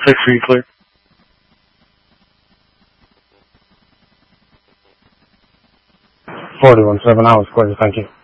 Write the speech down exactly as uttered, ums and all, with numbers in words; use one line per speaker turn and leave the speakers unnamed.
six for you, clear.
forty one seven, I was clear, thank you.